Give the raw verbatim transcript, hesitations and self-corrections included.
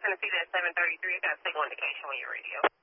Tennessee, that's seven thirty-three. I got a signal indication when you're radio.